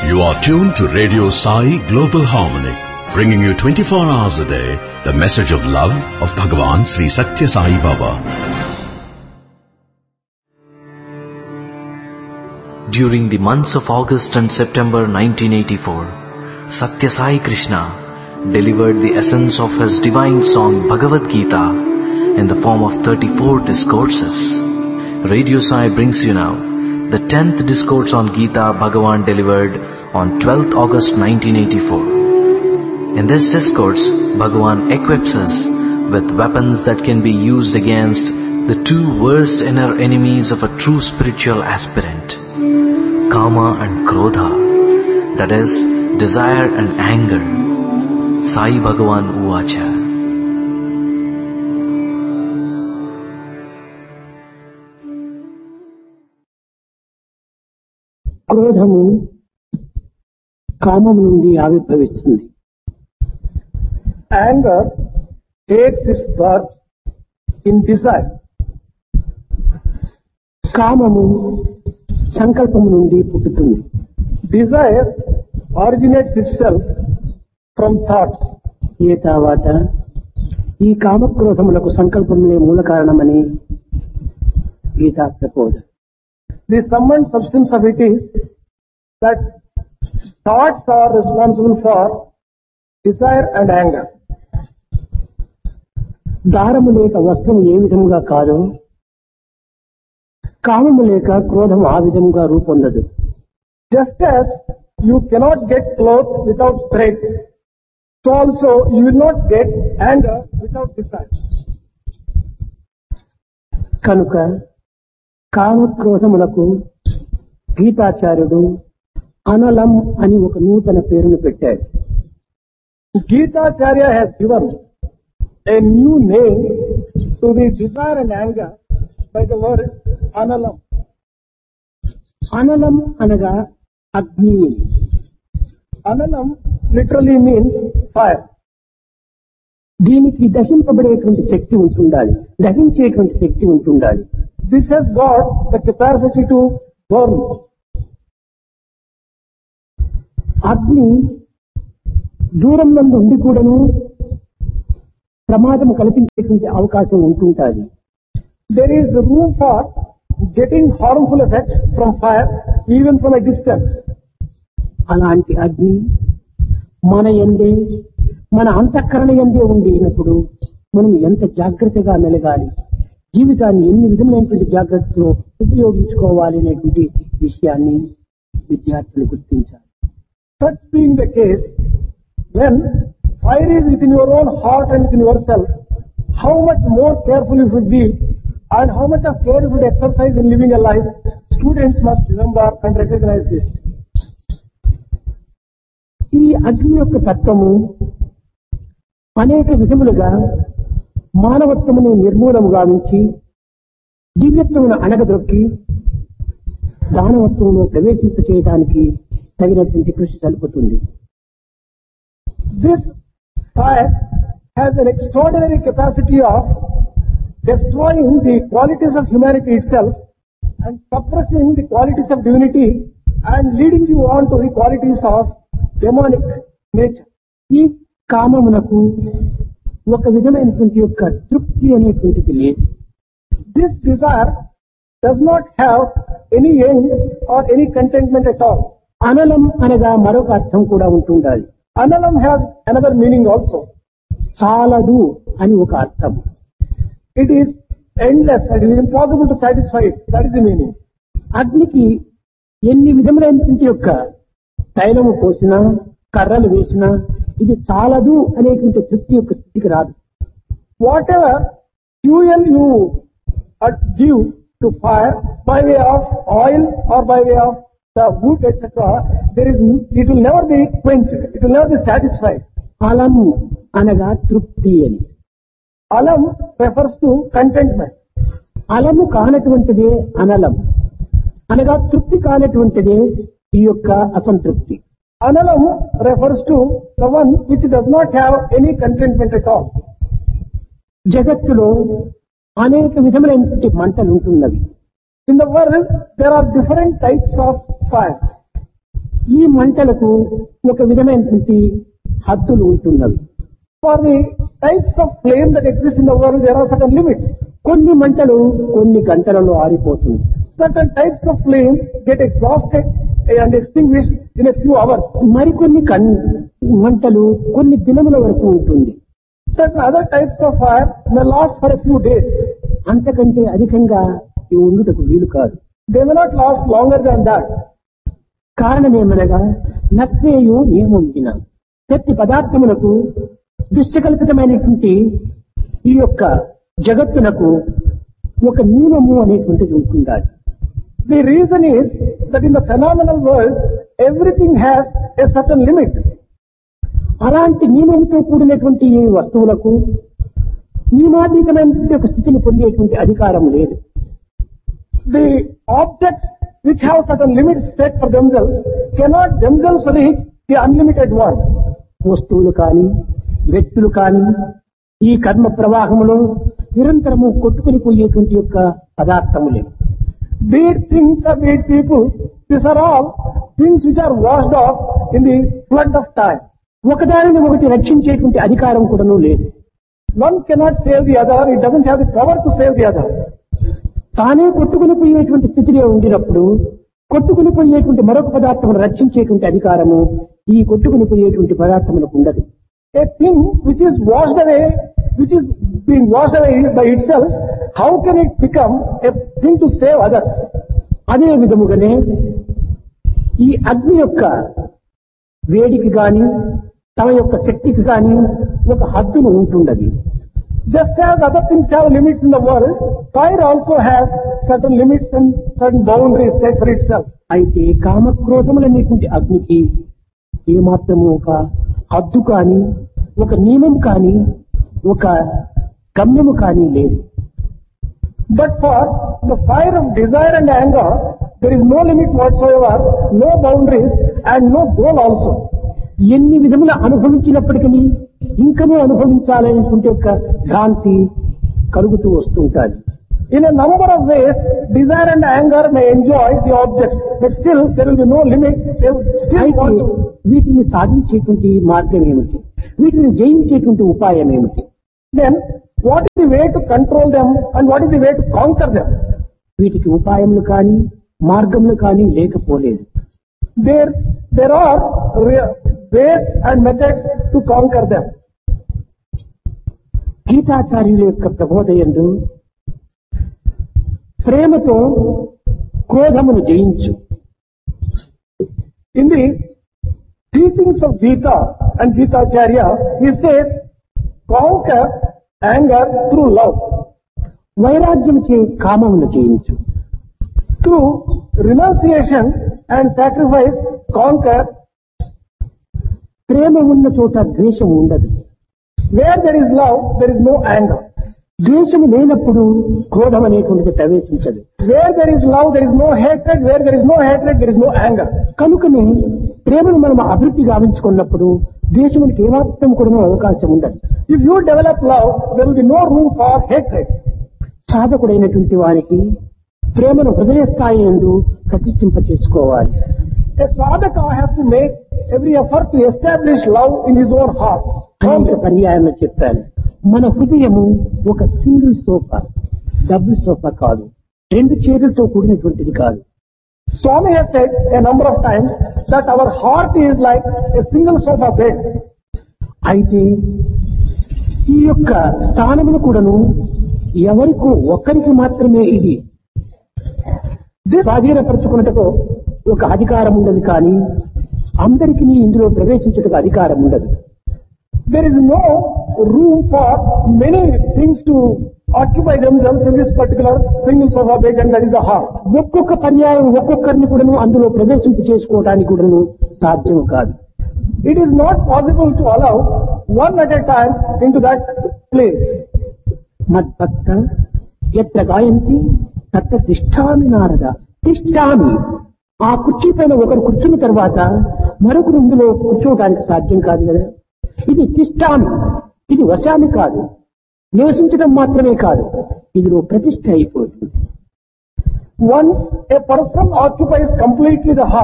You are tuned to Radio Sai Global Harmony, bringing you 24 hours a day the message of love of Bhagavan Sri Satya Sai Baba. During the months of August and September 1984, Satya Sai Krishna delivered the essence of his divine song Bhagavad Gita in the form of 34 discourses. Radio Sai brings you now the 10th discourse on Gita Bhagavan delivered on 12th August 1984. In this discourse, Bhagavan equips us with weapons that can be used against the two worst inner enemies of a true spiritual aspirant, Kama and Krodha, that is, desire and anger. Sai Bhagavan Uvacha. క్రోధము కామము నుండి ఆవిర్భవిస్తుంది. Anger takes its birth in desire. కామము సంకల్పము నుండి పుట్టుతుంది. Desire originates itself from thoughts. ఏతావాత ఈ కామక్రోధములకు సంకల్పములే మూల కారణమని గీతా ప్రబోధ. The sum and substance of it is that thoughts are responsible for desire and anger. దారము లేక వస్త్రము ఏ విధముగా కాదో, కామము లేక క్రోధము ఆ విధముగా రూపొందదు. Just as you cannot get clothes without threads, so also you will not get anger without desire. కనుక కామక్రోధములకు గీతాచార్యుడు అనలం అని ఒక నూతన పేరును పెట్టాడు. Gitacharya has given a new name to the desire and anger by the word analam. అనలం అనగా అగ్ని. Analam literally means fire. దీనికి దహింపబడేటువంటి శక్తి ఉంటుండాలి, దహించేటువంటి శక్తి ఉంటుండాలి. This has got the capacity to burn. అగ్ని దూరం నుండి ఉండి కూడాను ప్రమాదం కల్పించేటువంటి అవకాశం ఉంటుంటుంది. There is room for getting harmful effects from fire even from a distance. అలాంటి అగ్ని మన యందే, మన అంతఃకరణ యందే ఉండినప్పుడు మనం ఎంత జాగ్రత్తగా మెలగాలి, జీవితాన్ని ఎన్ని విధమైనటువంటి జాగ్రత్తలో ఉపయోగించుకోవాలి అనేటువంటి విషయాన్ని విద్యార్థులు గుర్తించాలి. Such being the case, when fire is within your own heart and within yourself, how much more careful you should be and how much of care you should exercise in living a life, students must remember and recognize this. ఈ అగ్ని యొక్క తత్వము అనేక విధములుగా మానవత్వమును నిర్మూలము గావించి దివ్యత్వమును అణగదొక్కి దానవత్వంలో ప్రవేశింప చేయడానికి తగినటువంటి కృషి జరుపుతుంది. This fire has an extraordinary capacity of destroying the qualities of humanity itself and suppressing the qualities of divinity and leading you on to the qualities of demonic nature. ఈ కామమునకు ఒక విధమైనటువంటి యొక్క తృప్తి అనేటువంటిది లేదు. This desire does not have any end or any contentment at all. అనలం అనగా మరొక అర్థం కూడా ఉంటుండాలి. Analam has another meaning also. చాలదు అని ఒక అర్థం. It is endless and it is impossible to satisfy it. That is the meaning. అగ్నికి ఎన్ని విధములైనటువంటి యొక్క తైలము పోసినా, కర్రలు వేసినా ఇది చాలదు అనేటువంటి తృప్తి యొక్క స్థితికి రాదు. Whatever fuel you give to fire by way of oil or by way of the wood, etc., it will never be quenched. It will never be satisfied. అలము అనగా తృప్తి అని. Alam refers to contentment. అలము కానటువంటిదే అనలం అనగా తృప్తి కానటువంటిదే ఈ యొక్క అసంతృప్తి. Analam refers to the one which does not have any contentment at all. జగత్తులో అనేక విధములైనటువంటి మంటలు ఉంటున్నవి. In the world, there are different types of fire. ఈ మంటలకు ఒక విధమైనటువంటి హద్దులు ఉంటున్నవి. For the types of flame that exist in the world, there are certain limits. కొన్ని మంటలు కొన్ని గంటలలో ఆరిపోతుంది. Certain types of flame get exhausted and extinguished in a few hours. మరికొన్ని మంటలు కొన్ని దినముల వరకు ఉంటుంది. Certain other types of fire may last for a few days. అంతకంటే అధికంగా ఇవి ఉండుటకు వీలు కాదు. They may not last longer than that. కారణమేమనగా నశ్రేయు నియమం ప్రతి పదార్థములకు దుష్టకల్పితమైనటువంటి ఈ యొక్క జగత్తునకు ఒక నియమము అనేటువంటిది ఉంటుండాలి. The reason is that in the phenomenal world, everything has a certain limit. అలాంటి నియమంతో కూడినటువంటి ఈ వస్తువులకు నియమాతీతమైనటువంటి ఒక స్థితిని పొందేటువంటి అధికారం లేదు. The objects which have certain limits set for themselves cannot themselves reach the unlimited one. వస్తువులు కానీ వ్యక్తులు కానీ ఈ కర్మ ప్రవాహంలో నిరంతరము కొట్టుకుని పోయేటువంటి యొక్క పదార్థములే. Be it things or be it people, these are all things which are washed off in the flood of time. ఒకదానిని ఒకటి రక్షించేటువంటి అధికారం కూడాను లేదు. One cannot save the other, it doesn't have the power to save the other. తానే కొట్టుకుని పోయేటువంటి స్థితిలో ఉండినప్పుడు కొట్టుకుని పోయేటువంటి మరొక పదార్థమును రక్షించేటువంటి అధికారము ఈ కొట్టుకుని పోయేటువంటి పదార్థములకు ఉండదు. A thing which is washed away, which is being washed away by itself, how can it become a thing to save others? అదే విధముగానే ఈ అగ్ని యొక్క వేడికి గాని తమ యొక్క శక్తికి గాని ఒక హద్దును ఉంటుండదు. Just as other things have limits in the world, fire also has certain limits and certain boundaries set for itself. అయితే కామక్రోధములనేటువంటి అగ్నికి ఏమాత్రము ఒక హద్దు కానీ ఒక నియమం కానీ ఒక గమ్యము కానీ లేదు. But for the fire of desire and anger, there is no limit whatsoever, no boundaries and no goal also. ఎన్ని విధముల అనుభవించినప్పటికీ ఇంకనూ అనుభవించాలనేటువంటి ఒక భ్రాంతి కలుగుతూ వస్తుంటారు. In a number of ways, desire and anger may enjoy the objects, but still there will be no limit. They will still want to. వీటిని సాధించేటువంటి మార్గం ఏమిటి? వీటిని జయించేటువంటి ఉపాయం ఏమిటి? Then, what is the way to control them and what is the way to conquer them? వీటికి ఉపాయములు కానీ మార్గములు కానీ లేకపోలేదు. There are ways and methods to conquer them. గీతాచార్యుల యొక్క ప్రబోధయందు ప్రేమతో క్రోధమును జయించు. In the teachings of Gita and Gitacharya, he says, conquer anger through love. వైరాగ్యము చే కామమును జయించు. Through renunciation and sacrifice, conquer. ప్రేమ ఉన్న చోట ద్వేషం ఉండదు. Where there is love, there is no anger. ద్వేషము లేనప్పుడు క్రోధం అనేటువంటిది ప్రవేశించదు. Where there is love, there is no hatred. Where there is no hatred, there is no anger. కనుకనే ప్రేమను మనం అభివృద్ధి గావించుకున్నప్పుడు ద్వేషమునికి ఏమాత్రం కూడా అవకాశం ఉండదు. If you develop love, there will be no room for hatred. సాధకుడైనటువంటి వారికి ప్రేమను హృదయ స్థాయి యందు ప్రతిష్ఠింప చేసుకోవాలి. A sadhaka has to make every effort to establish love in his own heart. అనేక పర్యాయంలో చెప్పాను, మన హృదయము ఒక సింగిల్ సోఫా, డబుల్ సోఫా కాదు, రెండు చైర్లతో కూడినటువంటిది కాదు. Swami has said a number of times that our heart is like a single sofa bed. అయితే ఈ యొక్క స్థానమును కూడాను ఎవరికో ఒక్కరికి మాత్రమే ఇది స్వాధీనపరచుకున్నట్టుకు ఒక అధికారం ఉండదు, కానీ అందరికీ ఇందులో ప్రవేశించుటకు అధికారం ఉండదు. There is no room for many things to occupy themselves in this particular single sofa bed, and that is the heart. ఒక్కొక్క పర్యాయం ఒక్కొక్కరిని కూడాను అందులో ప్రవేశింప చేసుకోవడానికి కూడాను సాధ్యం కాదు. It is not possible to allow one at a time into that place. మద్భక్త ఎత్ర గాయంతి తత్ర తిష్టామి నారద. తిష్టామి, ఆ కుర్చీ పైన ఒకరు కూర్చున్న తర్వాత మరొకరు ఇందులో కూర్చోవడానికి సాధ్యం కాదు కదా. ఇది తిష్టామి, ఇది వశామి కాదు, నివసించడం మాత్రమే కాదు, ఇందులో ప్రతిష్ఠ అయిపోతుంది. Once a person occupies completely the heart,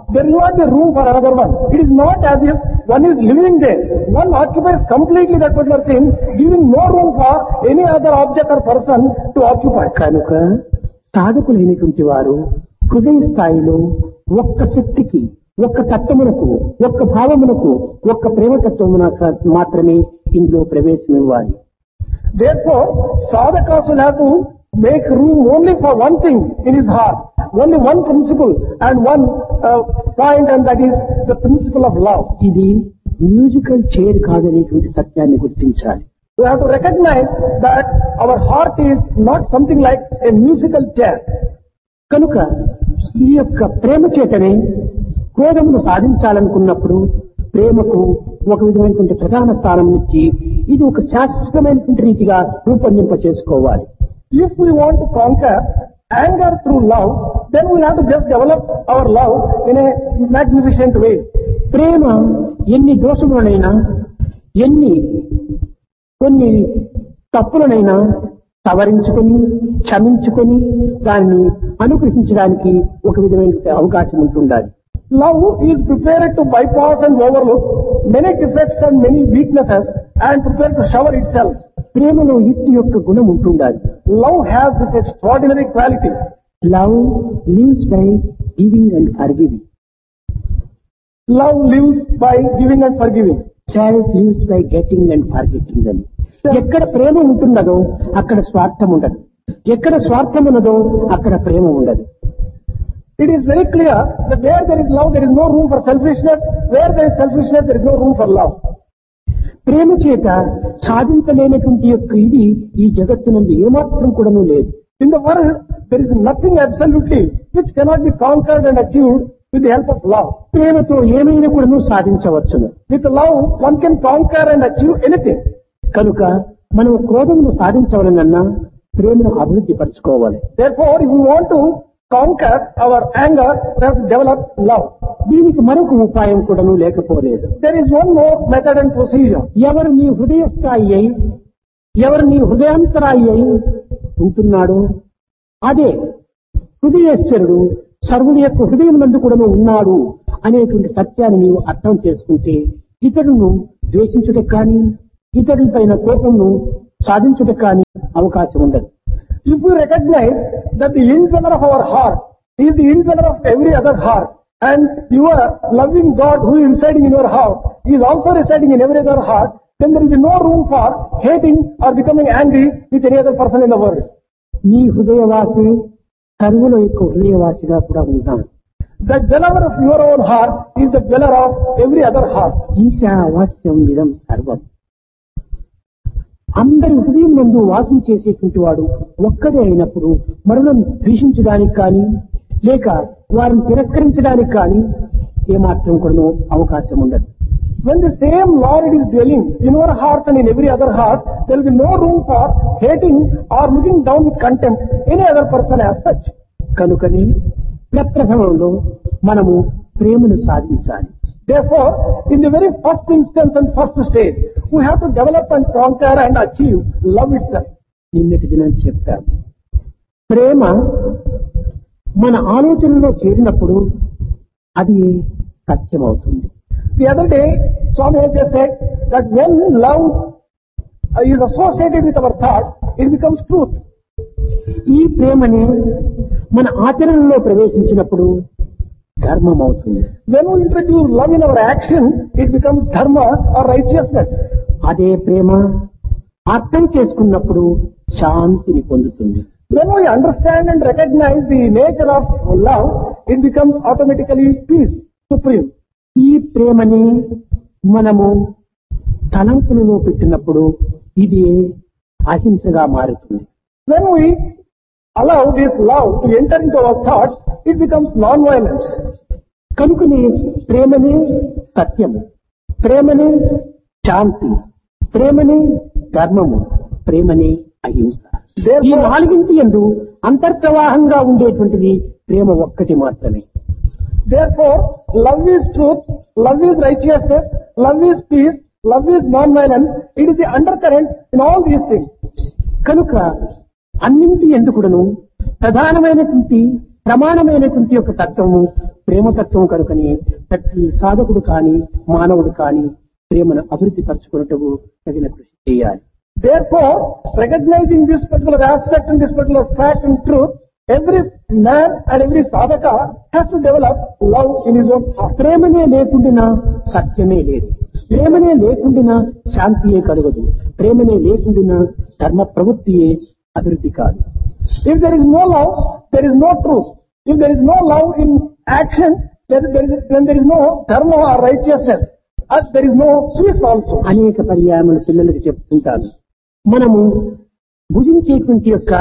there will not be room for another one. It is not as if one is living there. One occupies completely that particular thing, giving no room for any other object or person to occupy. కనుక సాధకులైనటువంటి వారు హృదయ స్థాయిలో ఒక్క శక్తికి, ఒక్క తత్వమునకు, ఒక్క భావమునకు, ఒక్క ప్రేమతత్వమునకు మాత్రమే ఇందులో ప్రవేశం ఇవ్వాలి. Therefore, sadhakas will have to make room only for one thing in his heart, only one principle and one point, and that is the principle of love. ఇది మ్యూజికల్ చైర్ కాదనేటువంటి సత్యాన్ని గుర్తించాలి. We have to recognize that our heart is not something like a musical chair. కనుక ఈ యొక్క ప్రేమ చేతనే క్రోధమును సాధించాలనుకున్నప్పుడు ప్రేమకు ఒక విధమైనటువంటి ప్రధాన స్థానం ఇచ్చి ఇది ఒక శాశ్వతమైనటువంటి రీతిగా రూపొందింప చేసుకోవాలి. If we want to conquer anger through love, then we have to just develop our love in a magnificent way. ప్రేమ ఎన్ని దోషములనైనా, ఎన్ని కొన్ని తప్పులనైనా సవరించుకొని, క్షమించుకొని దాన్ని అనుగ్రహించడానికి ఒక విధమైన అవకాశం ఉంటుండాలి. Love is prepared to bypass and overlook many defects and many weaknesses and prepared to shower itself. ప్రేమలో యుక్తి యొక్క గుణం ఉంటుండాలి. Love has this extraordinary quality. Love lives by giving and forgiving. Love lives by giving and forgiving. Self lives by getting and forgetting అని. ఎక్కడ ప్రేమ ఉంటున్నదో అక్కడ స్వార్థం ఉండదు, ఎక్కడ స్వార్థం ఉన్నదో అక్కడ ప్రేమ ఉండదు. It is very clear that where there is love, there is no room for selfishness. Where there is selfishness, there is no room for love. ప్రేమ చేత సాధించలేనటువంటి యొక్క ఇది ఈ జగత్తునందు ఏమాత్రం కూడాను లేదు. In the world, there is nothing absolutely which cannot be conquered and achieved with the help of love. ప్రేమతో ఏమైనా కూడాను సాధించవచ్చును. With love, one can conquer and achieve anything. కనుక మనం క్రోధమును సాధించవలనన్నా ప్రేమను అభివృద్ధి పరచుకోవాలి. Therefore, if we want to conquer our anger, we have to develop love. దీనికి మరొక ఉపాయం కూడాను లేకపోలేదు. There is one more method and procedure. ఎవరు నీ హృదయ స్థాయి అయి, ఎవరు నీ హృదయాంతరాయి అయి ఉంటున్నాడో అదే హృదయేశ్వరుడు సర్వుడి యొక్క హృదయం నందు కూడాను ఉన్నాడు అనేటువంటి సత్యాన్ని నీవు అర్థం చేసుకుంటే ఇతరులను ద్వేషించుటకు కానీ, ఇతరులపైన కోపంను సాధించుటకు కానీ అవకాశం ఉండదు. If we recognize that the indweller of our heart is the indweller of every other heart, and you are loving God who is residing in your heart, he is also residing in every other heart, then there will be no room for hating or becoming angry with any other person in the world. నీ హృదయవాసి సర్వుల యొక్క హృదయవాసిగా కూడా ఉంటాను. The dweller of your own heart is the dweller of every other heart. ఈశావాస్యం విధం సర్వం. అందరి హృదయం నందు వాసన చేసేటువంటి వాడు ఒక్కడే అయినప్పుడు మరులను ద్వేషించడానికి కానీ, లేక వారిని తిరస్కరించడానికి కానీ ఏమాత్రం కూడా అవకాశం ఉండదు. When the same Lord is dwelling in your heart and in every other heart, there will be no room for hating or looking down with contempt any other person as such. కనుకనే ప్రప్రథమంలో మనము ప్రేమను సాధించాలి. Therefore, in the very first instance and first stage, we have to develop and conquer and achieve love itself. నిన్నటి దినం చెప్తాను, ప్రేమ మన ఆలోచనలో చేరినప్పుడు అది సత్యం అవుతుంది. The other day, Swami has just said that when love is associated with our thoughts, it becomes truth. ఈ ప్రేమనే మన ఆచరణలో ప్రవేశించినప్పుడు ధర్మం అవుతుంది. When we introduce love in our action, it becomes dharma or righteousness. అదే ప్రేమ అర్థం చేసుకున్నప్పుడు శాంతిని పొందుతుంది. When we understand and recognize the nature of love, it becomes automatically peace, supreme. ఈ ప్రేమని మనము తలంపులలో పెట్టినప్పుడు ఇది అహింసగా మారుతుంది. When we allow this love to enter into our thoughts, it becomes non-violence. కనుకనే ప్రేమనే సత్యము, ప్రేమనే శాంతి, ప్రేమనే ధర్మము, ప్రేమనే అహింస. ఈ నాలుగింటి యందు అంతర్ప్రవాహంగా ఉండేటువంటిది ప్రేమ ఒక్కటి మాత్రమే. Therefore, love is truth, love is righteousness, love is peace, love is non-violence. It is the undercurrent in all these things. కనుక అన్నింటి ఎందుకుడను ప్రధానమైనటువంటి ప్రమాణమైనటువంటి యొక్క తత్వము ప్రేమతత్వం కనుకని ప్రతి సాధకుడు కాని మానవుడు కాని ప్రేమను అభివృద్ధి పరచుకున్నట్టు తగిన కృషి చేయాలి. Therefore, recognizing this particular aspect and this particular fact and truth, every man and every sadhaka has to develop love in his own heart. ప్రేమనే లేకుండా సత్యమే లేదు. ప్రేమనే లేకుండా శాంతియే కలగదు. ప్రేమనే లేకుండా ధర్మ ప్రవృత్తియే అభివృద్ధి కాదు. If there is no love, there is no truth. If there is no love in action, then there is no dharma or righteousness. As there is no peace also. అనేక పర్యాయములు పిల్లలకు చెప్తుంటాను. మనము భుజించేటువంటి యొక్క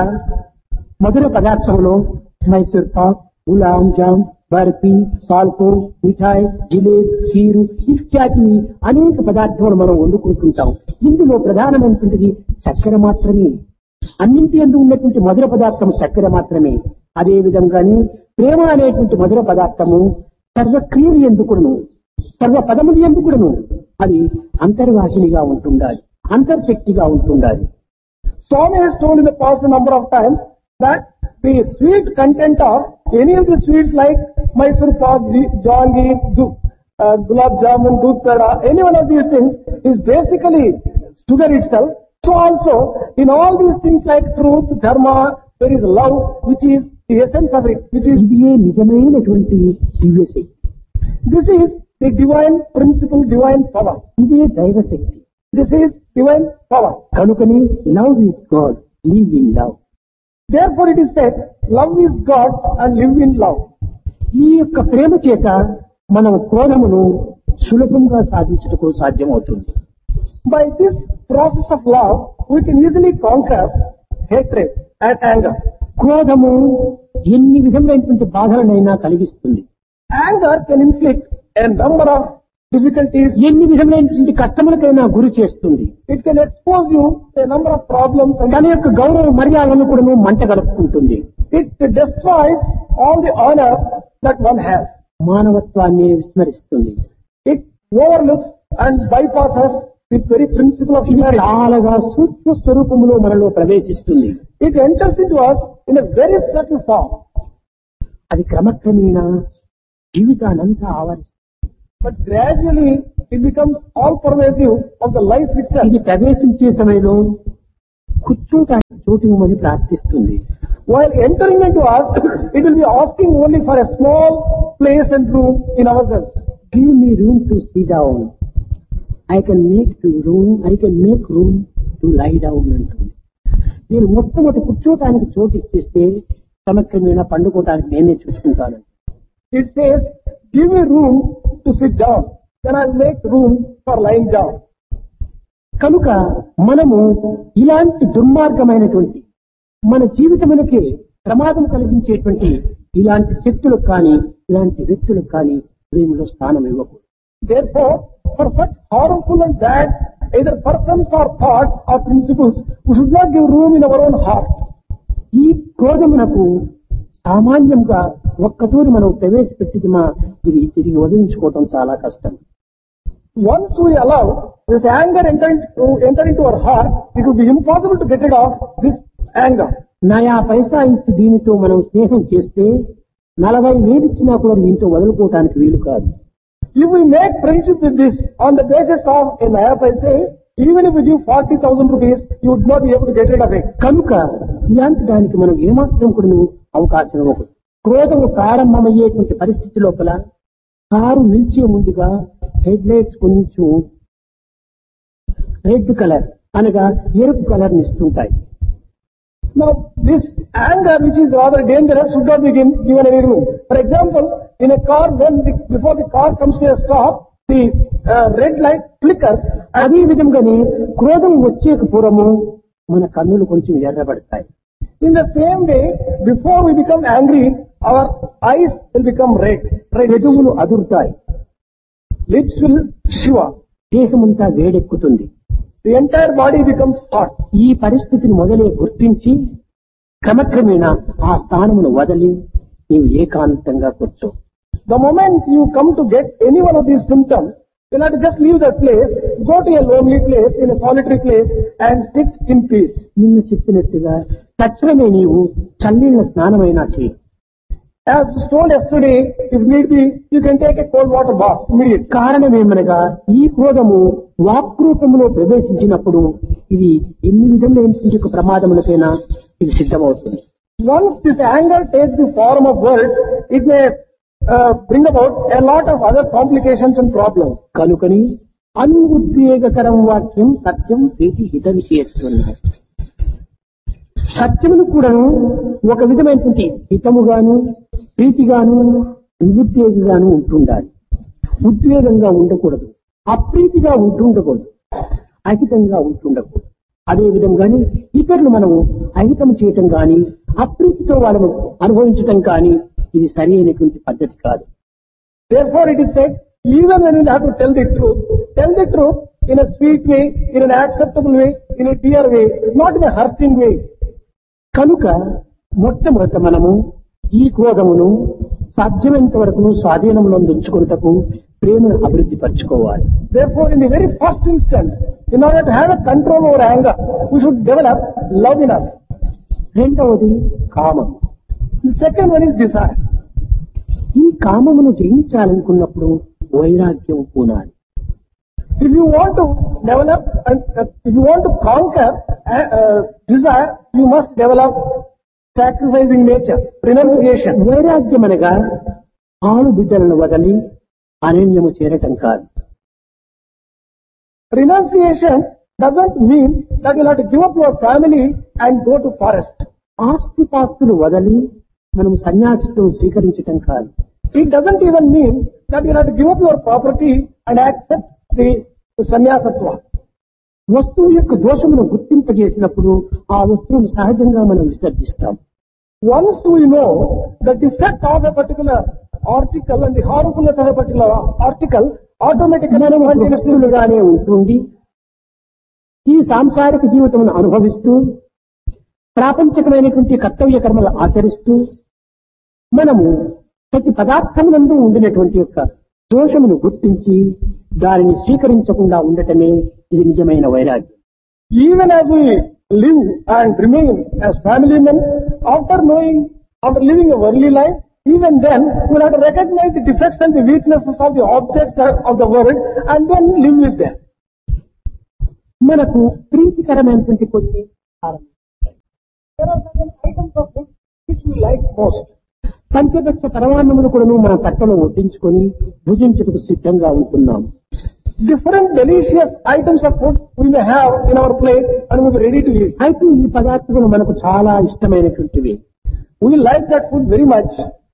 మధుర పదార్థంలో మైసూర్ పాక్, గులాబ్ జామ్, బర్ఫీ, పాల్కో, మిఠాయి, జిలేబీ, ఖీరు ఇత్యాది అనేక పదార్థాలు మనం వండుకుంటుంటాం. ఇందులో ప్రధానమైనటువంటిది చక్కెర మాత్రమే. అన్నింటి యందు ఉన్నటువంటి మధుర పదార్థం చక్కెర మాత్రమే. అదే విధంగానే ప్రేమ అనేటువంటి మధుర పదార్థము సర్వక్రియలు ఎందుకును సర్వ పదములు ఎందుకును అది అంతర్వాసినిగా ఉంటుండాలి, అంతర్శక్తిగా ఉంటుండాలి. Swami has told in the past a number of times that the sweet content of any of the sweets like Mysore pak, jangir, gulab jamun, doodh peda, any one of these things is basically sugar itself. So also in all these things like truth, dharma, there is love which is the essence of it, which is ఇదే నిజమైనటువంటి దివ్యశక్తి. This is the divine principle, divine power. ఇదే దైవశక్తి. This is divine power. కనుకనే love is God, live in love. Therefore it is said, love is God and live in love. ఈ యొక్క ప్రేమ చేత మనం క్రోధమును సులభంగా సాధించుటకు సాధ్యమవుతుంది. By this process of love, we can easily conquer hatred and anger. క్రోధము ఎన్ని విధములైనటువంటి బాధలనైనా కలిగిస్తుంది. Anger can inflict a number of difficulties. ఎన్ని విధములైనటువంటి కష్టములకైనా గురి చేస్తుంది. It can expose you to a number of problems and తన యొక్క గౌరవ మర్యాదలను కూడా మంట గడుపుకుంటుంది. it destroys all the honor that one has. మానవత్వాన్ని విస్మరిస్తుంది. It overlooks and bypasses the very principle of ఇది humanity. చాలాగా సూక్ష్మ స్వరూపంలో మనలో ప్రవేశిస్తుంది. It enters into us in a very subtle form. అది క్రమక్రమేణా జీవితానంతా ఆవరిస్తుంది. But gradually it becomes all pervasive of the life itself. ఇది ప్రవేశించే సమయంలో కూర్చోటానికి చోటు ఇవ్వమని ప్రార్థిస్తుంది. While entering into us, it will be asking only for a small place and room in ourselves. Give me room to sit down. I can make room to lie down అంటుంది. నేను మొట్టమొదటి కూర్చోటానికి చోటు ఇచ్చేస్తే సమక్రమేణా పండుకోవటానికి నేనే చూసుకుంటాను. It says, give me room to sit down, then I'll make room for lying down. కనుక మనము ఇలాంటి దుర్మార్గమైనటువంటి మన జీవితమునకే ప్రమాదం కలిగించేటువంటి ఇలాంటి శక్తులకు కానీ ఇలాంటి వ్యక్తులకు కానీ ప్రేమలో స్థానం ఇవ్వకూడదు. Therefore, for such harmful and bad either persons or thoughts or principles, we should not give room in our own heart. ఈ క్రోధమునకు సామాన్యంగా ఒక్కతూరి మనం ప్రవేశపెట్టిదిమా ఇది తిరిగి వదిలించుకోవటం చాలా కష్టం. Once we allow this anger enter into our heart, it would be impossible to get rid of this anger. నయా పైసా ఇచ్చి దీనితో మనం స్నేహం చేస్తే 40,000 ఇచ్చినా కూడా దీంతో వదులుకోవటానికి వీలు కాదు. If we make friendship with this on the basis of a naya paisa, even if we give 40,000 rupees, you would not be able to get rid of it. కనుక ఇలాంటి దానికి మనం ఏమాత్రం కూడా అవకాశం ఇవ్వకూడదు. క్రోధము ప్రారంభమయ్యేటువంటి పరిస్థితి లోపల కారు నిలిచే ముందుగా హెడ్ లైట్స్ కొంచెం రెడ్ కలర్ అనగా ఎరుపు కలర్ ఇస్తుంటాయి. Now, this anger, which is rather dangerous, should not be given any room. For example, in a car, before the car comes to a stop, the red light flickers. అదే విధంగానే క్రోధం వచ్చే పూర్వము మన కన్నులు కొంచెం ఎర్రబడతాయి. In the same way, before we become angry, our eyes will become red. పెదవులు అదురుతాయి. Lips will shiver. దేహమంతా వేడెక్కుతుంది. The entire body becomes hot. ఈ పరిస్థితిని మొదలే గుర్తించి క్రమక్రమేణా ఆ స్థానమును వదిలి నీవు ఏకాంతంగా కూర్చో. The moment you come to get any one of these symptoms, you'll have to just leave that place, go to a lonely place, in a solitary place, and sit in peace. నిన్ను చెప్పినట్టుగా తక్షణమే నీవు చల్లీళ్ల స్నానమైనా చేయి. As was told yesterday, if need be, you can take a cold water bath immediately. కారణమేమనగా ఈ క్రోధము వాక్రూపములో ప్రవేశించినప్పుడు ఇది ఎన్ని విధములైన ప్రమాదములకైనా ఇది సిద్ధమవుతుంది. Once this anger takes the form of words, it may bring about a lot of other complications and problems. కనుకని అనుద్వేగకరం వాక్యం సత్యం ప్రీతి హిత విషయత్వం. సత్యమును కూడాను ఒక విధమైనటువంటి హితముగాను ప్రీతిగాను నిరుద్వేగంగాను ఉంటుండాలి. ఉద్వేగంగా ఉండకూడదు, అప్రీతిగా ఉంటుండకూడదు, అహితంగా ఉంటుండకూడదు. అదే విధంగానే ఇతరులు మనము అహితం చేయటం గాని అప్రీతితో వాళ్ళను అనుభవించటం కానీ ఇది సరి అయినటువంటి పద్ధతి కాదు. Therefore it is said, even when you have to tell the truth in a sweet way, in an acceptable way, in a dear way, not in a hurting way. కనుక మొట్టమొదట మనము ఈ క్రోధమును సాధ్యమైనంత వరకు స్వాధీనంలో ఉంచుకున్నటకు ప్రేమను అభివృద్ధి పరచుకోవాలి. Therefore, in the very first instance, in order to have a control over anger, we should develop love in us. రెండవది కామం. The second one is desire. ఈ కామమును జయించాలనుకున్నప్పుడు వైరాగ్యం పూనాలి. If you want to develop, if you want to conquer desire, you must develop sacrificing nature, renunciation. వైరాగ్యం అనగా ఆలు బిడ్డలను వదలి అరణ్యము చేరటం కాదు. Renunciation doesn't mean that you have to give up your family and go to forest. ఆస్తిపాస్తులు వదలి మనం సన్యాసిత్వం స్వీకరించటం కాదు. It doesn't even mean that you have to give up your property and accept the sannyasatva. వస్తువు యొక్క దోషమును గుర్తింపజేసినప్పుడు ఆ వస్తువును సహజంగా మనం విసర్జిస్తాం. Once we know the defect of a particular article and the harmfulness of a particular article, automatically మనం వస్తువులుగానే ఉంటుంది ఈ సాంసారిక జీవితమును అనుభవిస్తూ ప్రాపంచికమైనటువంటి కర్తవ్య కర్మలు ఆచరిస్తూ మనము ప్రతి పదార్థమునందు ఉండినటువంటి యొక్క దోషమును గుర్తించి దానిని స్వీకరించకుండా ఉండటమే ఇది నిజమైన వైరాగ్యం. Even as we live and remain as family men, after living a worldly life, even then we have to recognize the defects and the weaknesses of the objects of the world and then live with them. మనకు ప్రీతికరమైనటువంటి కొన్ని There are certain items of food which we like most. పంచపక్ష పరమాన్నములు కూడా మన తట్టలో వడ్డించుకొని భుజించుటకు సిద్ధంగా ఉంటున్నాం. Different delicious items of food we may have in our plate and we are ready to eat. అయితే ఈ పదార్థములు మనకు చాలా ఇష్టమైనటువంటివి. We like that food very much.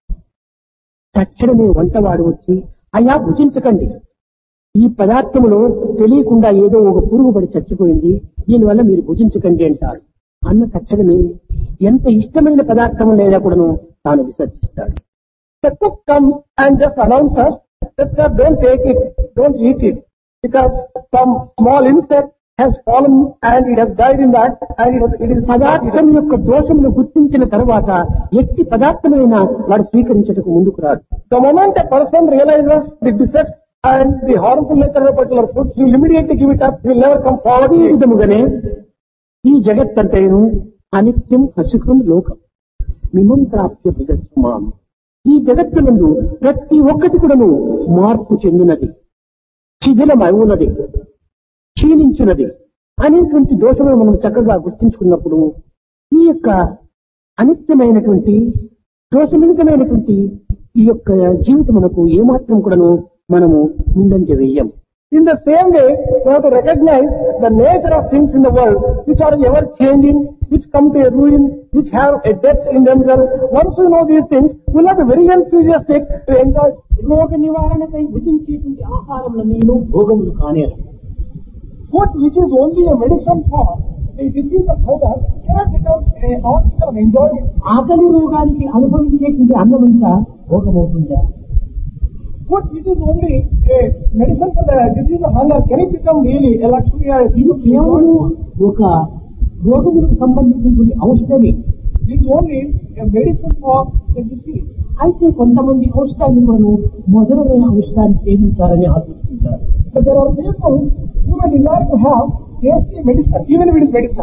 తక్షణమే వంటవాడు వచ్చి అయ్యా భుజించకండి, ఈ పదార్థములో తెలియకుండా ఏదో ఒక పురుగు పడి చచ్చిపోయింది, దీనివల్ల మీరు భుజించకండి అంటారు. అన్న తక్షణమే ఎంత ఇష్టమైన పదార్థములైనా కూడాను తాను విసర్జిస్తాడు. The cook comes and just announces that sir, don't take it, don't eat it, because some small insect has fallen and it has died in that and it is పదార్థం యొక్క దోషమును గుర్తించిన తర్వాత ఎట్టి పదార్థమైనా వాడు స్వీకరించటకు ముందుకు రాడు. The moment a person realizes the defects and the harmful nature of a particular food, he will immediately give it up, he will never come forward. ఈ విధముగానే ఈ జగత్తంతేను అనిత్యం అసుఖం లోకం మిమం ప్రాప్య భుజస్మాం. ఈ జగత్తునందు ప్రతి ఒక్కటి కూడాను మార్పు చెందినది, శిథిలమవునది, క్షీణించున్నది అనేటువంటి దోషమును మనం చక్కగా గుర్తించుకున్నప్పుడు ఈ యొక్క అనిత్యమైనటువంటి దోషమితమైనటువంటి ఈ యొక్క జీవితమునకు ఏమాత్రం కూడాను మనము ముందంజ వేయం. In the same way, we have to recognize the nature of things in the world which are ever changing, which come to a ruin, which have a depth in themselves. Once we know these things, we will have to be very enthusiastic to enjoy. రోగ నివారణకై భుజించేటువంటి ఆహారములను భోగములు కానేరు. Food which is only a medicine for the disease of hunger cannot become an object of enjoyment. ఆకలి రోగానికి అనుభవించేటువంటి అన్నమంతా భోగమవుతుందా? Food which is only a medicine for the disease of hunger, can it become really a luxury or a ఇది కేవలం ఒక రోగములకు సంబంధించినటువంటి ఔషధమే. It is only a medicine for the disease. అయితే కొంతమంది ఔషధాన్ని మనం మధురమైన ఔషధాన్ని సేవించాలని ఆశిస్తుంటారు. But there are people who may desire to have tasty medicine, even if it is medicine.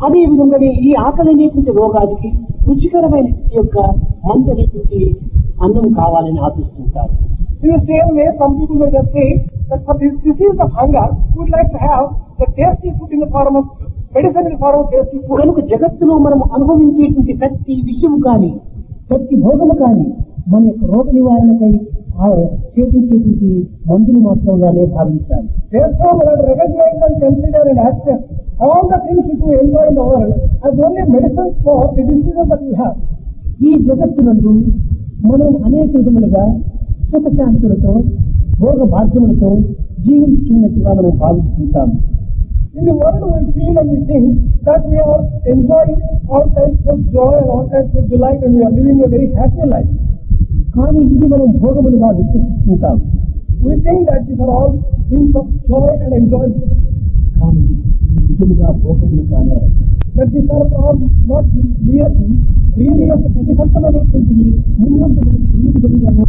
అదే విధంగానే ఈ ఆకలి అనేటువంటి రోగానికి రుచికరమైన యొక్క మందు అనేటువంటి అన్నం కావాలని ఆశిస్తుంటారు. In the same way, some people may just say that for this disease of hunger, we would like to have the tasty food in the form of medicine, in the form of tasty food. కనుక జగత్తులో మనం అనుభవించేటువంటి ప్రతి విషయం కానీ ప్రతి భోగము కానీ మన యొక్క రోగ నివారణకై చేపించేటువంటి మందులు మాత్రంగానే భావించాలి. Therefore, we have to recognize and consider and accept all the things which we enjoy in the world as only medicines for the diseases that we have. ఈ జగత్తునందు మనం అనేక విధములుగా సుఖశాంతులతో భోగ భాగ్యములతో జీవించున్నట్టుగా మనం భావిస్తుంటాము. In the world we feel and we think that we are enjoying all types of joy and all types of delight and we are living a very happy life. కానీ ఇది మనం భోగములుగా విశ్వసిస్తుంటాం. We think that these are all things of joy and enjoyment. కానీ నిజముగా భోగములు కానే. But these are all not really వీరి యొక్క ప్రతిఫలమైనటువంటిది ముందు ఎన్ని విధములుగా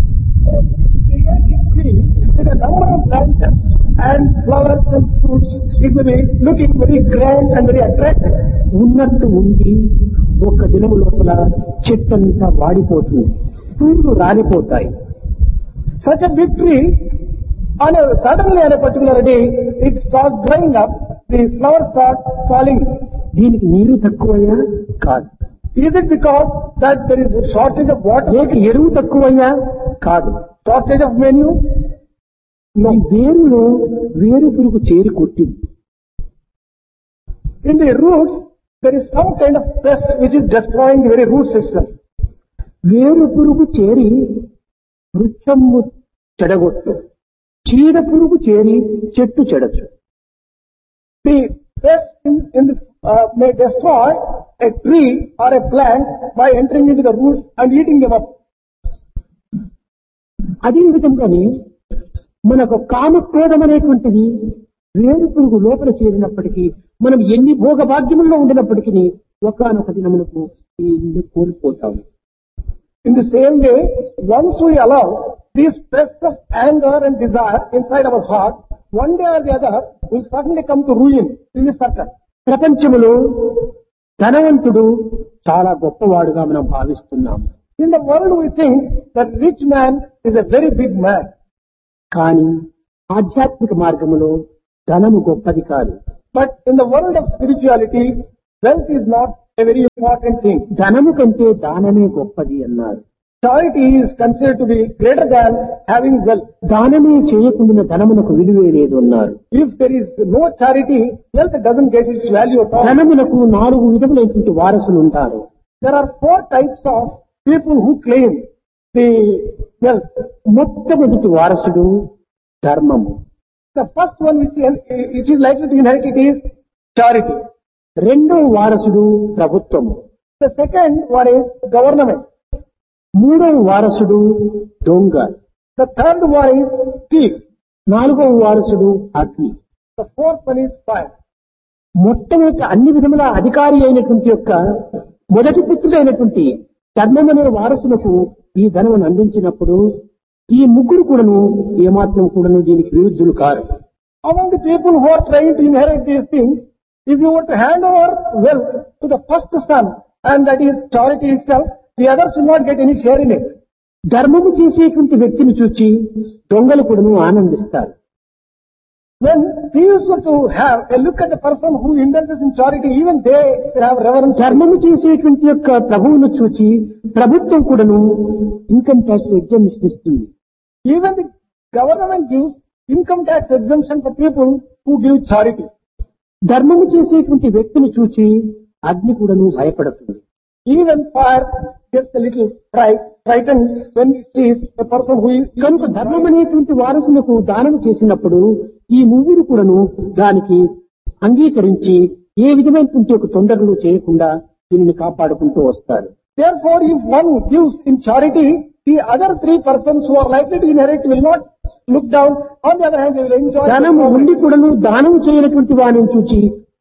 with a number of branches and flowers and fruits, it will be looking very grand and very attractive. ఉన్నట్టు ఉండి ఒక దినము లోపల చెట్టంతా వాడిపోతుంది, పూలు రాలిపోతాయి. Such a big tree, suddenly on a particular day, it starts drying up, the flowers start falling. దీనికి నీరు తక్కువయ్యా? కాదు. Is it because that there is a shortage of water? లేక ఎరువు తక్కువయ్యా? కాదు. Shortage of menu? ఈ వేరులో వేరు పురుగు చేరి కొట్టింది. In the roots, there is some kind of pest which is destroying the very roots itself. వేరు పురుగు చేరి వృక్షము చెడగొట్టు, చీడ పురుగు చేరి చెట్టు చెడచ్చు. The pest may destroy a tree or a plant by entering into the roots and eating them up. అదే విధంగానే మనకు కామక్రోధం అనేటువంటిది వేరు పురుగు లోపల చేరినప్పటికీ మనం ఎన్ని భోగభాగ్యముల్లో ఉండినప్పటికీ ఒకానొక దినమునకు కోల్పోతాము. In the same way, once we allow these pests of anger and desire inside our heart, one day or the other will certainly come to ruin in this circle. ప్రపంచములో ధనవంతుడు చాలా గొప్పవాడుగా మనం భావిస్తున్నాము. In the world we think that rich man is a very big man. కానీ ఆధ్యాత్మిక మార్గములో ధనము గొప్పది కాదు. But in the world of spirituality, wealth is not a very important thing. ధనము కంటే దానమే గొప్పది అన్నారు. Charity is considered to be greater than having wealth. దానమే చేయకుండా ధనమునకు విలువే లేదు అన్నారు. If there is no charity, wealth doesn't get its value at all. ధనమునకు 4 విధములైనటువంటి వారసులు ఉంటారు. There are 4 types of people who claim the wealth. మొట్టమొదటి వారసుడు ధర్మము. The first one which is likely to inherit it is charity. రెండో వారసుడు ప్రభుత్వము. The second one is government. మూడవ వారసుడు దొంగ. The third one is thief. నాలుగవ వారసుడు అగ్ని. The fourth one is fire. మొట్టమొదటి అన్ని విధముల అధికారి అయినటువంటి యొక్క మొదటి పుత్రుడైనటువంటి ధర్మం అనే వారసులకు ఈ ధనమును అందించినప్పుడు ఈ ముగ్గురు కూడాను ఏమాత్రం కూడాను దీనికి విరుద్ధులు car. Among the people who are trying to inherit these things, if you were to hand over wealth to the first son, and that is charity itself, the others will not get any share in it. ధర్మము చేసేటువంటి వ్యక్తిని చూచి దొంగలు కూడాను ఆనందిస్తారు. When thieves were to have a look at the person who indulges in charity, even they have reverence. ధర్మము చేసేటువంటి యొక్క ప్రభువును చూచి ప్రభుత్వం కూడాను ఇన్కమ్ ట్యాక్స్ ఎగ్జామిషన్ ఇస్తుంది. Even the government gives income tax exemption for people who give charity. ధర్మము చేసేటువంటి వ్యక్తిని చూచి అగ్ని కూడాను భయపడుతుంది. Even fire gets a little frightened when it sees a person who is. కనుక ధర్మం అనేటువంటి వారసులకు దానం చేసినప్పుడు ఈ ముగ్గురు కూడాను దానికి అంగీకరించి ఏ విధమైనటువంటి ఒక తొందరలు చేయకుండా దీనిని కాపాడుకుంటూ వస్తారు. Therefore, if one gives in charity, the other 3 persons who are likely to inherit will not look down. On the other hand, they will enjoy. ధనము ఉండి కూడాను దానం చేయనటువంటి వారిని చూచి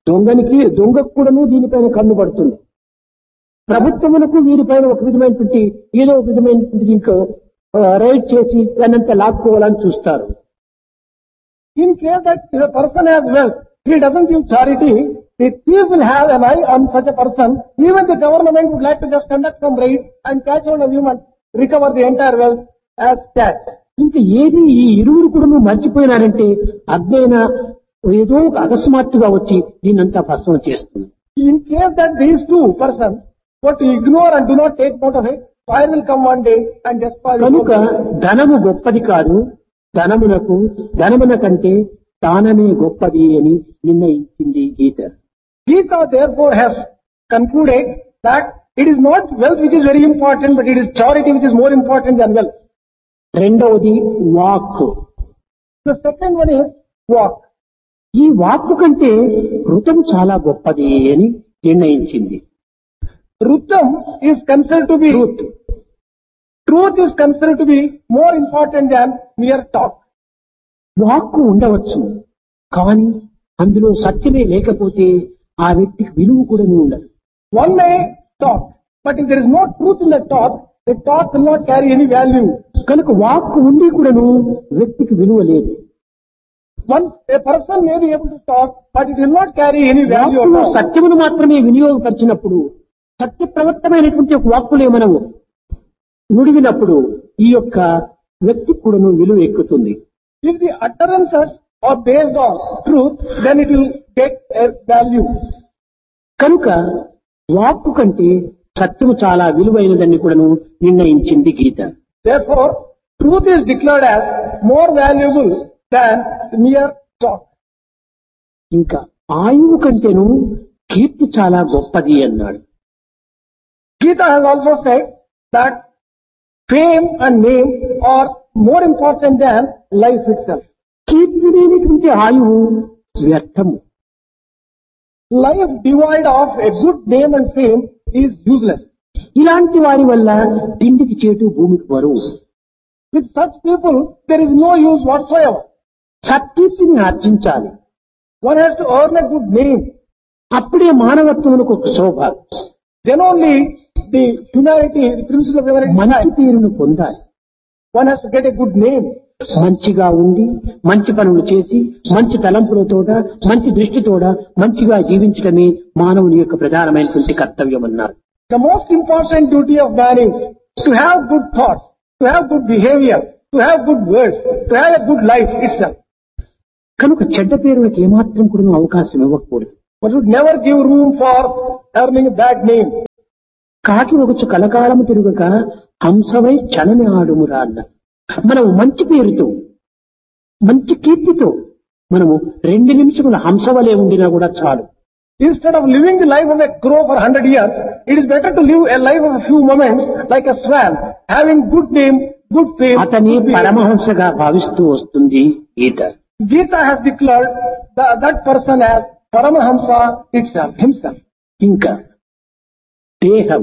దొంగకు కూడాను దీనిపైన కన్ను పడుతుంది. ప్రభుత్వమునకు వీరిపైన ఒక విధమైనటువంటి ఏదో ఒక విధమైనటువంటి ఇంకో రైడ్ చేసి దాన్నంతా లాక్కోవాలని చూస్తారు. In case that if a person has wealth, he doesn't give charity, the thief will have an eye on such a person, even the government would like to just conduct some raid and catch hold of him and recover the entire wealth as tax. ఇంకా ఏది ఈ ఇరువురు కూడా మర్చిపోయినారంటే అగ్నైనా ఏదో ఒక అకస్మాత్తుగా వచ్చి దీన్నంతా భస్మం చేస్తుంది. In case that these two persons were to ignore and do not take note of it, fire will come one day and destroy the కనుక whole. ధనము గొప్పది కాదు, ధనమున కంటే దానమే గొప్పది అని నిర్ణయించింది గీత. Gita therefore has concluded that it is not wealth which is very important, but it is charity which is more important than wealth. రెండవది వాక్కు. The second one is walk. ఈ వాక్కు కంటే ఋతం చాలా గొప్పది అని నిర్ణయించింది. Rutam is considered to be Truth. Truth is considered to be more important than mere talk. వాక్కు ఉండవచ్చు, కానీ అందులో సత్యమే లేకపోతే ఆ వ్యక్తికి విలువ కూడా ఉండదు. One may talk, but if there is no truth in the talk will not carry any value. కనుక వాక్కు ఉండి కూడాను వ్యక్తికి విలువ లేదు. A person may be able to talk, but it will not carry any value at వాక్కులో all. సత్యమును మాత్రమే వినియోగపరిచినప్పుడు, సత్య ప్రవర్తమైనటువంటి ఒక వాక్కులే మనము నుడివినప్పుడు ఈ యొక్క వ్యక్తికి కూడాను విలువ ఎక్కుతుంది. If the utterances are based on truth, then it will get a value. కనుక వాక్కు కంటే సత్యము చాలా విలువైనదని కూడాను నిర్ణయించింది గీత. Therefore, truth is declared as more valuable than mere talk. ఇంకా ఆయువు కంటేను కీర్తి చాలా గొప్పది అన్నాడు. Gita has also said that fame and name are more important than life itself. కీర్తి లేనటువంటి ఆయువు వ్యర్థము. Life devoid of a good name and fame is useless. ఇలాంటి వారి వల్ల తిండికి చేటు భూమికి బరువు. With such people, there is no use whatsoever. సత్కీర్తిని ఆర్జించాలి. One has to earn a good name. అప్పుడే మానవత్వమునకు ఒక శోభ. Then only the humanity, the principle of humanity మంచి shines. పేరును పొందాలి. One has to get a good name. మంచిగా ఉండి మంచి పనులు చేసి మంచి తలంపులతోట మంచి దృష్టితోట మంచిగా జీవించడమే మానవుని యొక్క ప్రధానమైనటువంటి కర్తవ్యం అన్నారు. The most important duty of man is to have good thoughts, to have good behavior, to have good words, to have a good life itself. కనుక చెడ్డ పేరులకు ఏమాత్రం కూడా అవకాశం ఇవ్వకూడదు. One should never give room for earning a bad name. కాకి ఒకచు కలకాలము తిరుగక హంసవై క్షణమే ఆడుమురా అన్న. మనము మంచి పేరుతో మంచి కీర్తితో మనము 2 నిమిషముల హంసవలే ఉండినా కూడా చాలు. Instead of living the life of a crow for 100 years, it is better to live a life of a few moments like a swan, having good name, good fame. అతని పరమహంసగా భావిస్తూ వస్తుంది గీత. Gita has declared that person as Paramahamsa itself, himself. ఇంకా దేహం.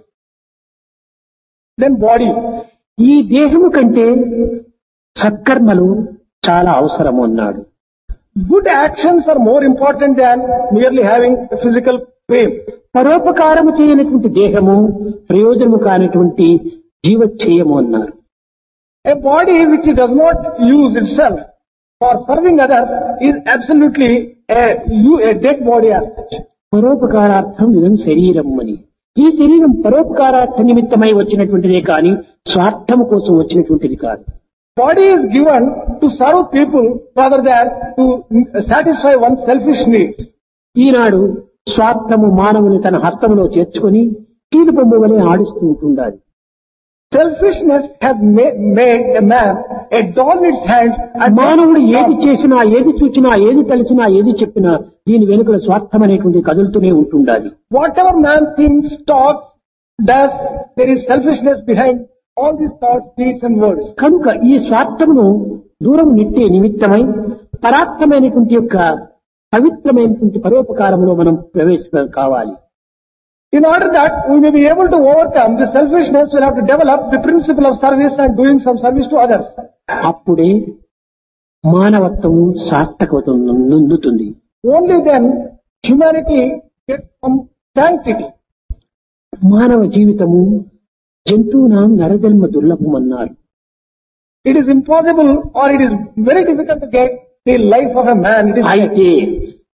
Then body. ఈ దేహము కంటే సత్కర్మలు చాలా అవసరము అన్నాడు. Good actions are more important than merely having a physical fame. పరోపకారము చేయనటువంటి దేహము ప్రయోజనము కానటువంటి జీవచ్ఛేయము అన్నారు. A body which does not use itself for serving others is absolutely a dead body as such. పరోపకారార్థం ఇదం శరీరం అని. ఈ శరీరం పరోపకారార్థ నిమిత్తమై వచ్చినటువంటిదే కాని స్వార్థము కోసం వచ్చినటువంటిది కాదు. Body is given to serve people rather than to satisfy one's selfish needs. ఈనాడు స్వార్థము మానవుని తన హస్తములో చేర్చుకొని కీలుబొమ్మ వలె ఆడిస్తూ ఉంటుండాలి. Selfishness has made a man a doll in its hands. And మానవుడు ఏది చేసినా, ఏది చూచినా, ఏది తలచినా, ఏది చెప్పినా దీని వెనుకల స్వార్థం అనేటువంటి కదులుతూనే ఉంటుండాలి. Whatever man thinks, talks, does, there is selfishness behind all these thoughts, deeds and words. కనుక ఈ స్వార్థమును దూరం నెట్టే నిమిత్తమై పరార్థమైనటువంటి యొక్క పవిత్రమైనటువంటి పరోపకారంలో మనం ప్రవేశం కావాలి. In order that we may be able to overcome the selfishness, we'll have to develop the principle of service and doing some service to others. అప్పుడే మానవత్వము సార్థకత నొందుతుంది. Only then humanity gets some sanctity. మానవ జీవితము జంతువునాం నరజన్మ దుర్లభం అన్నారు. It is impossible or it is very difficult to get the life of a man. It is అయితే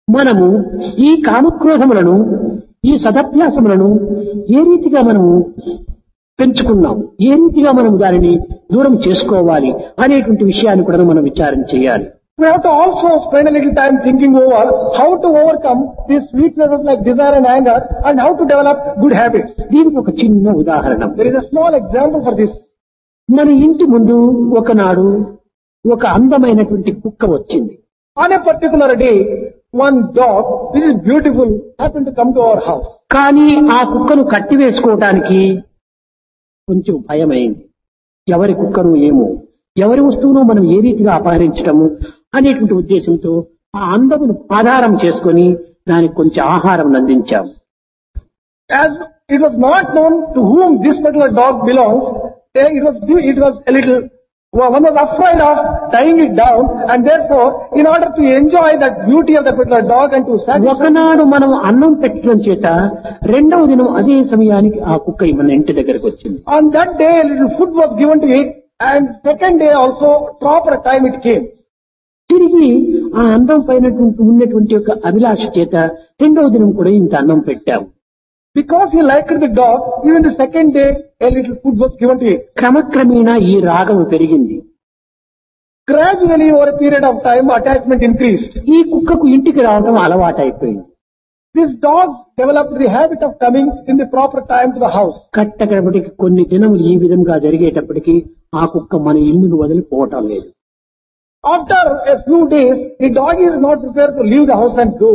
మనము ఈ కామక్రోధములను ఈ సదభ్యాసములను ఏ రీతిగా మనము పెంచుకున్నాం, ఏ రీతిగా మనం దానిని దూరం చేసుకోవాలి అనేటువంటి విషయాన్ని కూడా మనం విచారణ చేయాలి. We have to also spend a little time thinking over how to overcome these weaknesses like desire and anger and how to develop good habits. దీనికి ఒక చిన్న ఉదాహరణ. There is a small example for this. మన ఇంటి ముందు ఒకనాడు ఒక అందమైనటువంటి కుక్క వచ్చింది. On a particular day, one dog, which is beautiful, happened to come to our house. కానీ ఆ కుక్కను కట్టివేసుకోవటానికి కొంచెం భయమైంది. ఎవరి కుక్కను ఏమో, ఎవరి వస్తువును మనం ఏ రీతిగా అపహరించటము అనేటువంటి ఉద్దేశంతో ఆ అందమును ఆధారం చేసుకొని దానికి కొంచెం ఆహారం అందించాము. As it was not known to whom this particular dog belongs, it was a little, one was afraid of tying it down, and therefore, in order to enjoy that beauty of that particular dog and to satisfy. ఒకనాడు మనం అన్నం పెట్టడం చేత రెండవ దినం అదే సమయానికి ఆ కుక్క మన ఇంటి దగ్గరకు వచ్చింది. On that day, a little food was given to it, and second day also, proper time it came. తిరిగి ఆ అందం పైన ఉన్నటువంటి ఒక అభిలాష చేత రెండవ దినం కూడా ఇంత అన్నం పెట్టాము. Because he liked the dog, even the second day, a little food was given to it. క్రమక్రమేణా ఈ రాగం పెరిగింది. Gradually, over a period of time, attachment increased. ఈ కుక్కకు ఇంటికి రావడం అలవాటైపోయింది. This dog developed the habit of coming in the proper time to the house. కట్టకడపటికి కొన్ని దినములు ఈ విధంగా జరిగేటప్పటికి ఆ కుక్క మన ఇల్లును వదిలిపోవటం లేదు. After a few days, the dog is not prepared to leave the house and go.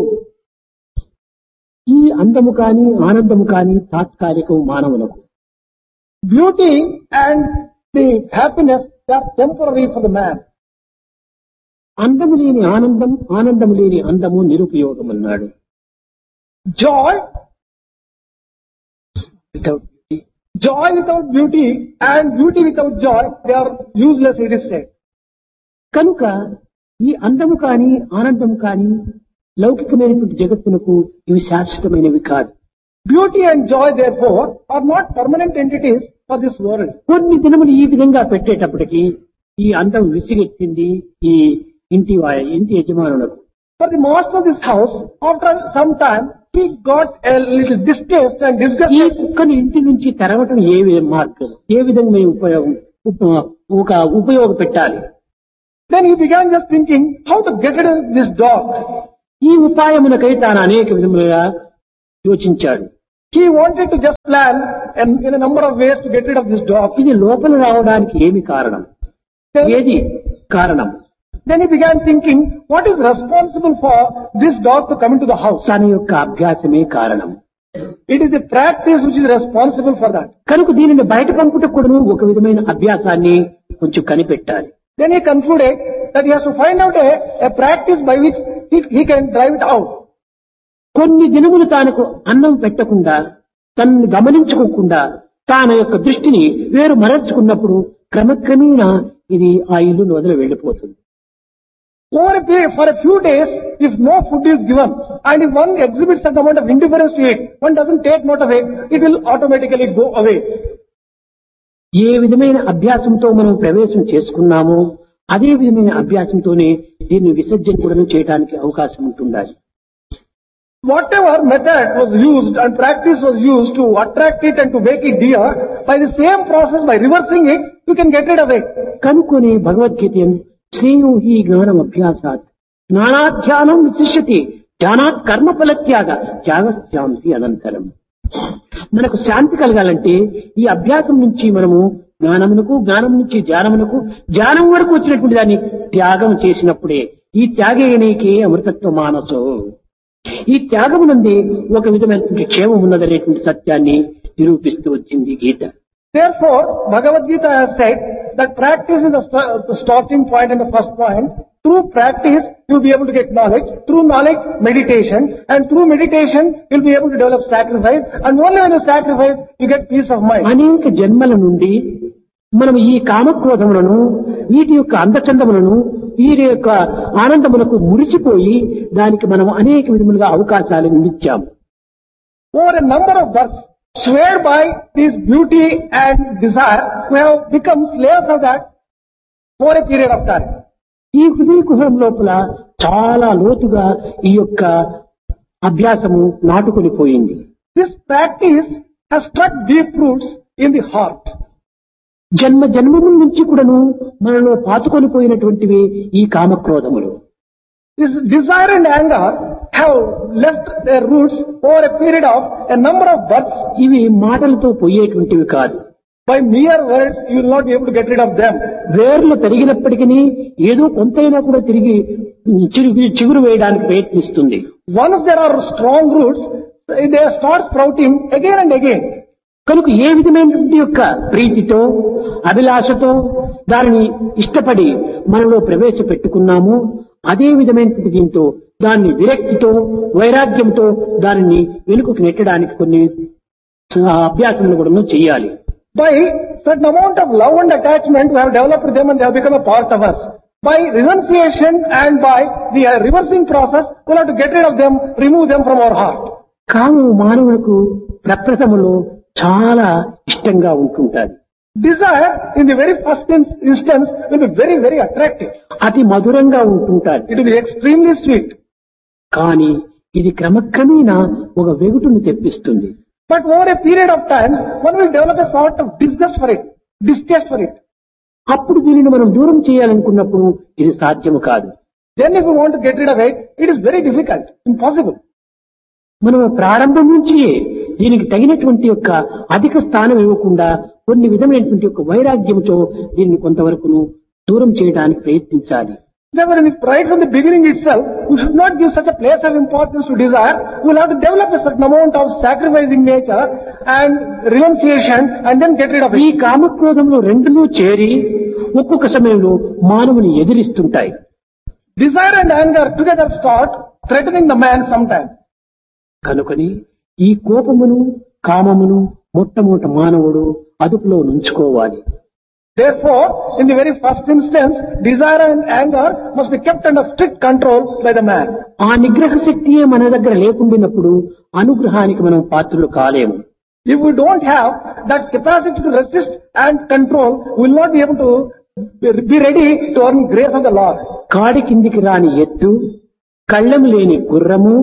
ఈ అందము కాని ఆనందము కాని తాత్కాలికం మానవులకు. Beauty and the happiness are temporary for the man. అందము లేని ఆనందం, ఆనందము లేని అందము నిరుపయోగం అన్నాడు. Joy without beauty and beauty without joy, they are useless, it is said. కనుక ఈ అందము కాని ఆనందం కాని లౌకికమైనటువంటి జగత్తునకు ఇవి శాశ్వతమైనవి కాదు. Beauty and joy, therefore, are not permanent entities for this world. కొన్ని దినములు ఈ విధంగా పెట్టేటప్పటికి ఈ అందం విసిగెత్తింది ఈ ఇంటి యజమానులకు. For the master of this house, after some time, he got a little distaste and ఈ disgusted. కుక్కను ఇంటి నుంచి తరవటం ఏ మార్గం, ఏ విధంగా ఉపయోగపెట్టాలి. Then he began just thinking how to get rid of this dog. ఈ ఉపాయమునకై తాను అనేక విధములుగా యోచించాడు. He wanted to just plan in a number of ways to get rid of this dog. ఇది లోపల రావడానికి ఏమి కారణం, ఏది కారణం? Then he began thinking, what is responsible for this dog to come into the house? తన యొక్క అభ్యాసమే కారణం. It is the practice which is responsible for that. కనుక దీనిని బయట పంపుటకు కూడాను ఒక విధమైన అభ్యాసాన్ని కొంచెం కనిపెట్టాలి. Then he concluded that he has to find out a practice by which he can drive it out. కొన్ని దినములు తానకు అన్నం పెట్టకుండా, తనని గమనించుకోకుండా తాన యొక్క దృష్టిని వేరు మరల్చుకున్నప్పుడు క్రమక్రమేణా ఇది ఆ ఇల్లును వదిలి వెళ్ళిపోతుంది. For a few days, if no food is given, and if one exhibits some amount of indifference to it, one doesn't take note of it, it will automatically go away. ఏ విధమైన అభ్యాసంతో మనం ప్రవేశం చేసుకున్నామో అదే విధమైన అభ్యాసంతోనే దీన్ని విసర్జన కూడా చేయడానికి అవకాశం ఉంటుండాలి. Whatever method was used and practice was used to attract it and to make it dear, by the same process, by reversing it, you can get rid of it. కనుకొని Bhagavad Gita శ్రేయో హి జ్ఞానం అభ్యాసాత్ జ్ఞానాధ్యానం విశిష్యతి జ్ఞానాత్ కర్మఫల త్యాగశాంతి అనంతరం. మనకు శాంతి కలగాలంటే ఈ అభ్యాసం నుంచి మనము జ్ఞానమునకు, జ్ఞానం నుంచి ధ్యానమునకు, ధ్యానం వరకు వచ్చినటువంటి దాన్ని త్యాగం చేసినప్పుడే ఈ త్యాగేనేకే అమృతత్వ మానసో. ఈ త్యాగమునందే ఒక విధమైనటువంటి క్షేమం ఉన్నదనేటువంటి సత్యాన్ని నిరూపిస్తూ వచ్చింది గీత. Therefore, Bhagavad Gita has said that practice is the starting point and the first point. Through practice, you'll be able to get knowledge. Through knowledge, meditation. And through meditation, you'll be able to develop sacrifice. And only when you sacrifice, you get peace of mind. అనేక జన్మల నుండి మనం ఈ కామక్రోధములను, వీటి యొక్క అందచందములను, వీరి యొక్క ఆనందములకు మురిసిపోయి దానికి మనం అనేక విధములుగా అవకాశాలను ఇచ్చాము. Over a number of births, swayed by this beauty and desire, we have become slaves of that for a period of time. ఈ హృదయ కుహరం లోపల చాలా లోతుగా ఈ యొక్క అభ్యాసము నాటుకొని పోయింది. This practice has struck deep roots in the heart. జన్మ జన్మముల నుంచి కూడాను మనలో పాతుకొని పోయినటువంటివి ఈ కామక్రోధములు. This desire and anger have left their roots over a period of a number of births. ఇవి మాటలతో పోయేటువంటివి కాదు. By mere words, you will not be able to get rid of them. వేర్లు పెరిగినప్పటికీ ఏదో కొంతైనా కూడా తిరిగి చిగురు వేయడానికి ప్రయత్నిస్తుంది. Once there are strong roots, they start sprouting again and again. కనుక ఏ విధమైనటువంటి యొక్క ప్రీతితో అభిలాషతో దానిని ఇష్టపడి మనలో ప్రవేశపెట్టుకున్నామో అదే విధమైనటువంటి దీంతో దాన్ని విరక్తితో వైరాగ్యంతో దానిని వెనుకకు నెట్టడానికి కొన్ని అభ్యాసములు కూడా చేయాలి. By certain amount of love and attachment, we have developed them and they have become a part of us. By renunciation and by the reversing process, we have to get rid of them, remove them from our heart. కాము మానవులకు ప్రప్రథములో చాలా ఇష్టంగా ఉంటుంటారు. Desire in the very first instance will be very, very attractive. అతి మధురంగా ఉంటుంటారు. It will be extremely sweet. కానీ ఇది క్రమక్రమేణా ఒక వెగుటును తెప్పిస్తుంది. But over a period of time, one will develop a sort of disgust for it, distaste for it. అప్పుడు దీనిని మనం దూరం చేయాలనుకున్నప్పుడు ఇది సాధ్యము కాదు. Then if we want to get rid of it, it is very difficult, impossible. మనం ప్రారంభం నుంచి దీనికి తగినటువంటి యొక్క అధిక స్థానం ఇవ్వకుండా కొన్ని విధమైనటువంటి యొక్క వైరాగ్యంతో దీన్ని కొంతవరకు దూరం చేయడానికి ప్రయత్నించాలి. Therefore, right from the beginning itself, we should not give such a place of importance to desire. We will have to develop a certain amount of sacrificing nature and renunciation and then get rid of ఈ it. కామక్రోధంలో రెండును చేరి ఒక్కొక్క సమయంలో మానవుని ఎదిరిస్తుంటాయి. Desire and anger together start threatening the man sometimes. కనుకని ఈ కోపమును కామమును మొట్టమొదట మానవుడు అదుపులో ఉంచుకోవాలి. Therefore, in the very first instance, desire and anger must be kept under strict control by the man. ఆ నిగ్రహ శక్తియే మన దగ్గర లేకుండినప్పుడు అనుగ్రహానికి మనం పాత్రులు కాలేము. If we don't have that capacity to resist and control, we will not be able to be ready to earn grace of the Lord. కాడి కిందికి రాని ఎత్తు, కళ్ళెము లేని గుర్రము,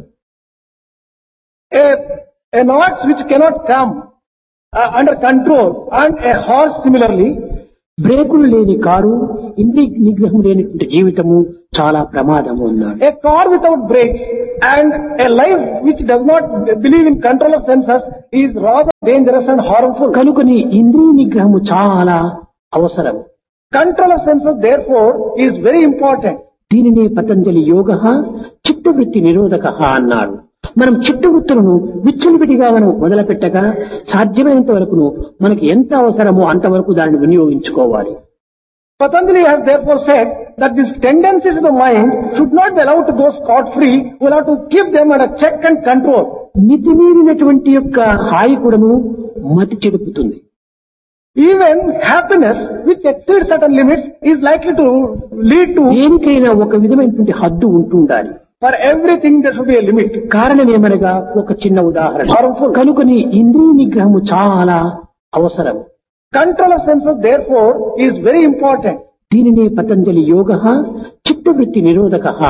An ox which cannot come under control and a horse similarly, బ్రేకులు లేని car, ఇంద్రియ నిగ్రహం లేనటువంటి జీవితము చాలా ప్రమాదము అన్నాడు. a car without brakes and a life which does not believe in control of senses is rather dangerous and harmful. కనుకని ఇంద్రియ నిగ్రహము చాలా అవసరం. Control of senses therefore is very important. దీనినే పతంజలి యోగ చిత్తవృత్తి నిరోధక అన్నాడు. మనం చిత్తవృత్తులను విచ్చలవిడిగా మనం మొదలుపెట్టగా సాధ్యమైనంత వరకును మనకి ఎంత అవసరమో అంతవరకు దానిని వినియోగించుకోవాలి. Patanjali has therefore said that these tendencies of the mind should not be allowed to go scot-free. We will have to keep them under check and control. మితిమీరినటువంటి యొక్క హాయి కూడాను మతి చెడుపుతుంది. Even happiness which exceeds certain limits is likely to lead to. దేనికైనా ఒక విధమైనటువంటి హద్దు ఉంటుండాలి. For everything there should be a limit. కారణమేమనగా ఒక చిన్న ఉదాహరణ. Harmful. కనుకని ఇంద్రియ నిగ్రహము చాలా అవసరం. Control of senses therefore is very important. దీనినే పతంజలి యోగ చిత్తవృత్తి నిరోధక